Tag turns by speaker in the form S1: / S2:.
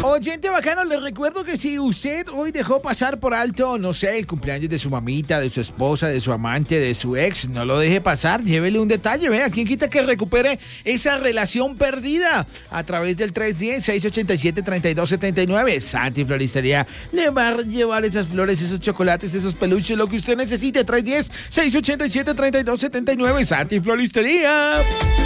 S1: Oyente bacano, les recuerdo que si usted hoy dejó pasar por alto, no sé, el cumpleaños de su mamita, de su esposa, de su amante, de su ex, no lo deje pasar, llévele un detalle, vea, ¿quién quita que recupere esa relación perdida? A través del 310-687-3279, Santi Floristería le va a llevar esas flores, esos chocolates, esos peluches, lo que usted necesite, 310-687-3279, Santi Floristería.